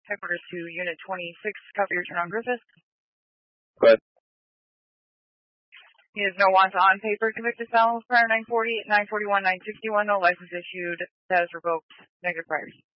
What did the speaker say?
Headquarters to Unit 26, copy your turn on Griffith. Go ahead. He has no wants on paper, convicted felon with prior 940, 941, 961, no license issued, status revoked, negative priors.